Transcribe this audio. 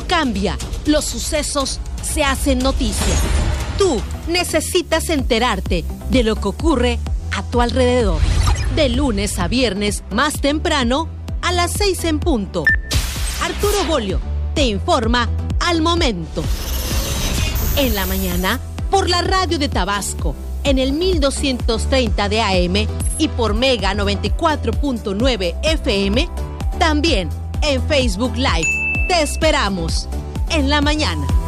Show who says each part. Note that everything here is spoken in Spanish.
Speaker 1: cambia, los sucesos se hacen noticia. Tú necesitas enterarte de lo que ocurre a tu alrededor. De lunes a viernes, más temprano, a las 6 en punto. Arturo Bolio te informa al momento. En la mañana, por la radio de Tabasco, en el 1230 de AM y por Mega 94.9 FM, también en Facebook Live. Te esperamos en la mañana.